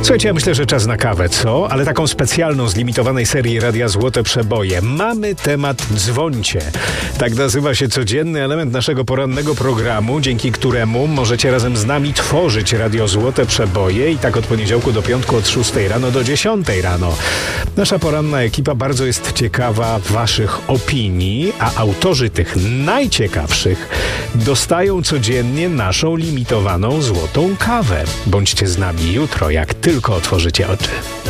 Słuchajcie, ja myślę, że czas na kawę, co? Ale taką specjalną z limitowanej serii Radia Złote Przeboje. Mamy temat Dzwońcie. Tak nazywa się codzienny element naszego porannego programu, dzięki któremu możecie razem z nami tworzyć Radio Złote Przeboje i tak od poniedziałku do piątku od 6 rano do 10 rano. Nasza poranna ekipa bardzo jest ciekawa waszych opinii, a autorzy tych najciekawszych dostają codziennie naszą limitowaną złotą kawę. Bądźcie z nami jutro, jak tylko otworzycie oczy.